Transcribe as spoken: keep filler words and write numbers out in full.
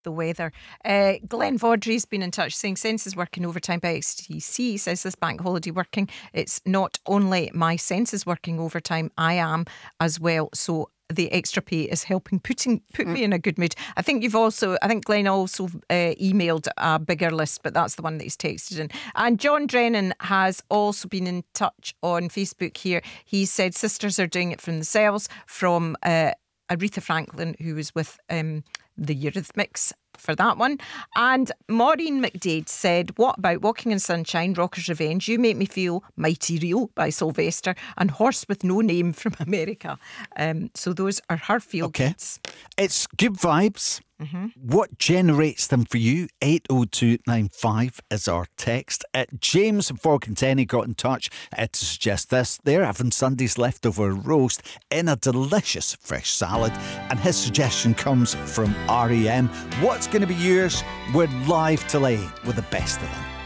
the weather. Uh, Glenn Vaudrey's been in touch saying Sense is working overtime by X T C. He says this bank holiday working. It's not only my Sense is working overtime, I am as well. So the extra pay is helping putting put me in a good mood. I think you've also, I think Glenn also uh, emailed a bigger list, but that's the one that he's texted in. And John Drennan has also been in touch on Facebook here. He said sisters are doing it from themselves, from uh, Aretha Franklin, who was with um, the Eurythmics for that one. And Maureen McDade said, what about Walking in Sunshine, Rocker's Revenge, You Make Me Feel Mighty Real by Sylvester, and Horse with No Name from America. Um, so those are her feel Okay. goods. It's good vibes. Mm-hmm. What generates them for you? eight oh two nine five is our text. Uh, James from Forkentenny got in touch uh, to suggest this. They're having Sunday's leftover roast in a delicious fresh salad, and his suggestion comes from R E M. What's going to be yours? We're live till eight with the best of them.